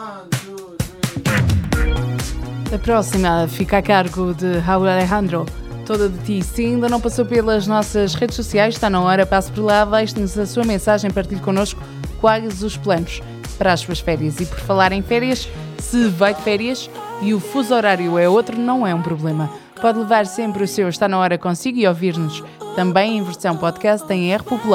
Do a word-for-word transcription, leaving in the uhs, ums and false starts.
A próxima fica a cargo de Raul Alejandro. Toda de ti. Se ainda não passou pelas nossas redes sociais, está na hora, passe por lá, deixe-nos a sua mensagem, partilhe connosco quais os planos para as suas férias. E por falar em férias, se vai de férias e o fuso horário é outro, não é um problema. Pode levar sempre o seu Está na Hora consigo e ouvir-nos também em versão podcast em R Popular.